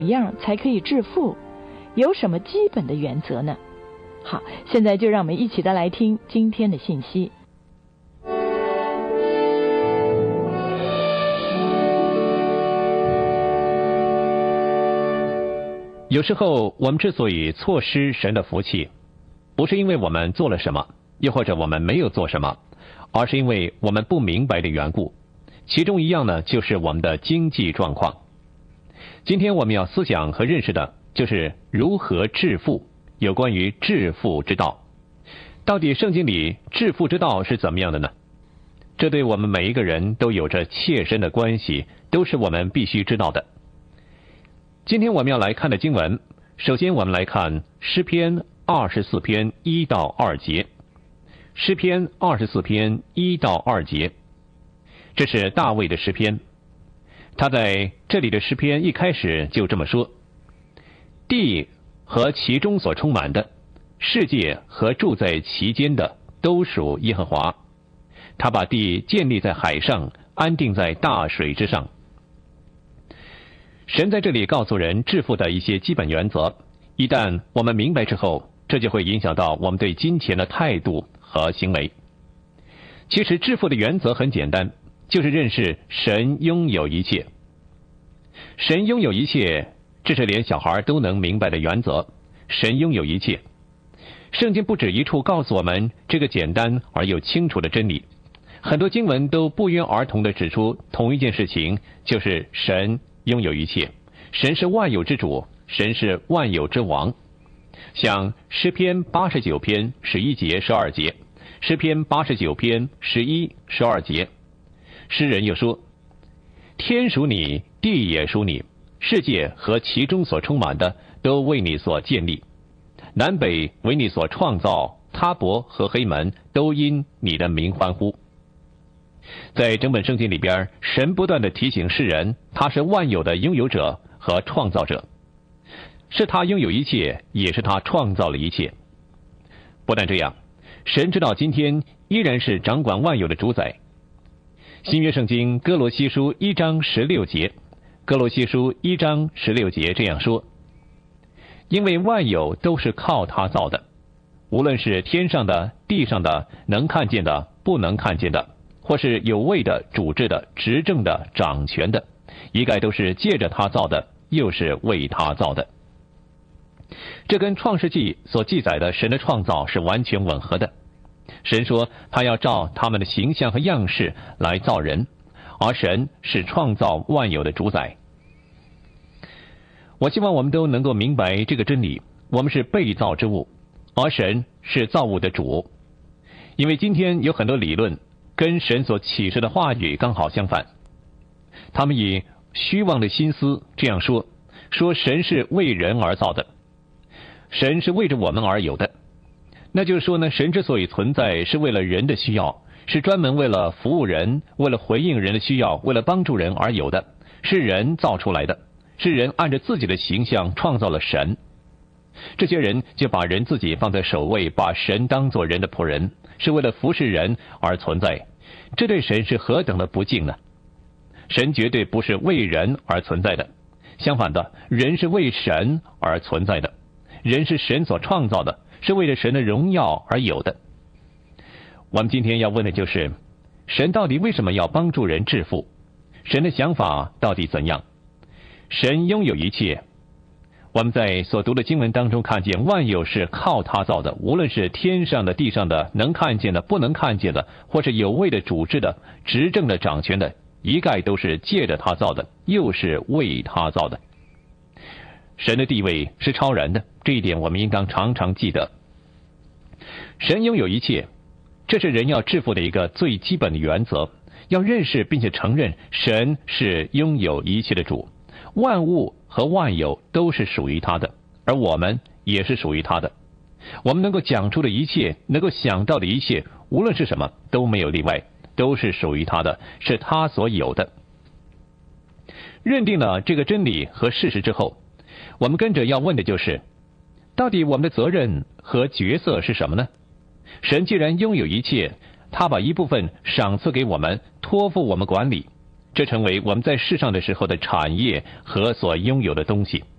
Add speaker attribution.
Speaker 1: 怎样才可以致富？有什么基本的原则呢？好，现在就让我们一起的来听今天的信息。
Speaker 2: 有时候我们之所以错失神的福气，不是因为我们做了什么，又或者我们没有做什么，而是因为我们不明白的缘故。其中一样呢，就是我们的经济状况。今天我们要思想和认识的就是如何致富，有关于致富之道。到底圣经里致富之道是怎么样的呢？这对我们每一个人都有着切身的关系，都是我们必须知道的。今天我们要来看的经文，首先我们来看诗篇24篇1到2节。诗篇24篇1到2节，这是大卫的诗篇。他在这里的诗篇一开始就这么说：地和其中所充满的，世界和住在其间的，都属耶和华。他把地建立在海上，安定在大水之上。神在这里告诉人致富的一些基本原则，一旦我们明白之后，这就会影响到我们对金钱的态度和行为。其实致富的原则很简单，就是认识神拥有一切。神拥有一切，这是连小孩都能明白的原则。神拥有一切，圣经不止一处告诉我们这个简单而又清楚的真理。很多经文都不约而同地指出同一件事情，就是神拥有一切，神是万有之主，神是万有之王。像诗篇89篇11节12节，诗篇89篇11、12节，诗人又说：天属你，地也属你，世界和其中所充满的都为你所建立，南北为你所创造，他伯和黑门都因你的名欢呼。在整本圣经里边，神不断地提醒世人，他是万有的拥有者和创造者，是他拥有一切，也是他创造了一切。不但这样，神直到今天依然是掌管万有的主宰。新约圣经哥罗西书1章16节，哥罗西书1章16节这样说：因为万有都是靠他造的，无论是天上的、地上的，能看见的、不能看见的，或是有位的、主治的、执政的、掌权的，一概都是借着他造的，又是为他造的。这跟创世纪所记载的神的创造是完全吻合的。神说他要照他们的形象和样式来造人，而神是创造万有的主宰。我希望我们都能够明白这个真理，我们是被造之物，而神是造物的主。因为今天有很多理论跟神所启示的话语刚好相反，他们以虚妄的心思这样说神是为人而造的，神是为着我们而有的。那就是说呢，神之所以存在，是为了人的需要，是专门为了服务人，为了回应人的需要，为了帮助人而有的，是人造出来的，是人按照自己的形象创造了神。这些人就把人自己放在首位，把神当作人的仆人，是为了服侍人而存在。这对神是何等的不敬呢？神绝对不是为人而存在的，相反的，人是为神而存在的，人是神所创造的，是为了神的荣耀而有的。我们今天要问的就是，神到底为什么要帮助人致富？神的想法到底怎样？神拥有一切。我们在所读的经文当中看见，万有是靠他造的，无论是天上的、地上的，能看见的、不能看见的，或是有位的、主治的、执政的、掌权的，一概都是借着他造的，又是为他造的。神的地位是超然的，这一点我们应当常常记得。神拥有一切，这是人要致富的一个最基本的原则，要认识并且承认神是拥有一切的主，万物和万有都是属于他的，而我们也是属于他的。我们能够讲出的一切，能够想到的一切，无论是什么都没有例外，都是属于他的，是他所有的。认定了这个真理和事实之后，我们跟着要问的就是，到底我们的责任和角色是什么呢？神既然拥有一切，他把一部分赏赐给我们，托付我们管理。 这成为我们在世上的时候的产业和所拥有的东西。